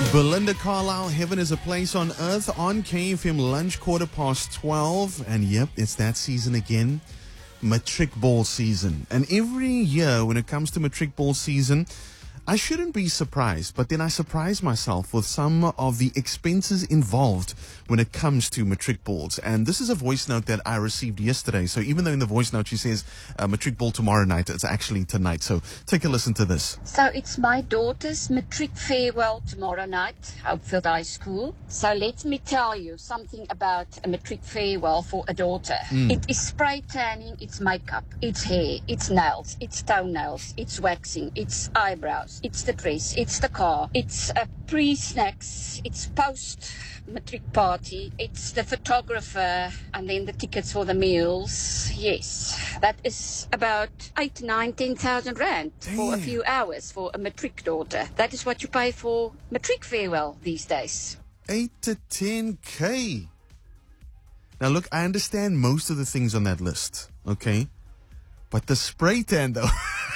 Belinda Carlisle, Heaven is a Place on Earth on KFM lunch 12:15. And yep, it's that season again. Matric ball season. And every year when it comes to matric ball season, I shouldn't be surprised, but then I surprise myself with some of the expenses involved when it comes to matric balls. And this is a voice note that I received yesterday. So even though in the voice note she says matric ball tomorrow night, it's actually tonight. So take a listen to this. So it's my daughter's matric farewell tomorrow night, Hopefield High School. So let me tell you something about a matric farewell for a daughter. It is spray tanning, it's makeup, it's hair, it's nails, it's toenails, it's waxing, it's eyebrows, it's the dress, it's the car, it's pre-snacks, it's post-matric party, it's the photographer, and then the tickets for the meals. Yes, that is about 8, 9, 10,000 rand for a few hours for a matric daughter. That is what you pay for matric farewell these days. 8 to 10K. Now look, I understand most of the things on that list, okay? But the spray tan though,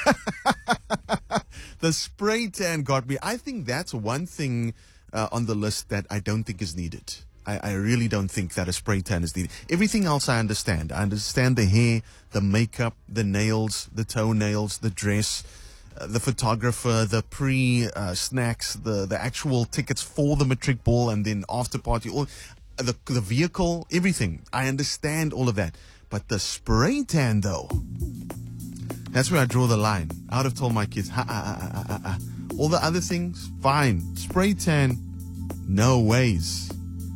the spray tan got me. I think that's one thing on the list that I don't think is needed. I really don't think that a spray tan is needed. Everything else I understand. I understand the hair, the makeup, the nails, the toenails, the dress, the photographer, the snacks, the actual tickets for the matric ball, and then after party, all the vehicle, everything. I understand all of that. But the spray tan though, that's where I draw the line. I would have told my kids, all the other things, fine. Spray tan, no ways.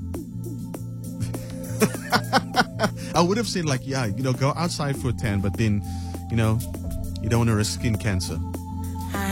I would have said like, yeah, go outside for a tan, but then, you don't want to risk skin cancer.